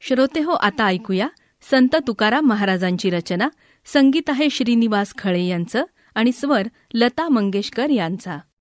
श्रोतेहो, आता ऐकूया संत तुकाराम महाराजांची रचना. संगीत आहे श्रीनिवास खळे यांचं आणि स्वर लता मंगेशकर यांचा.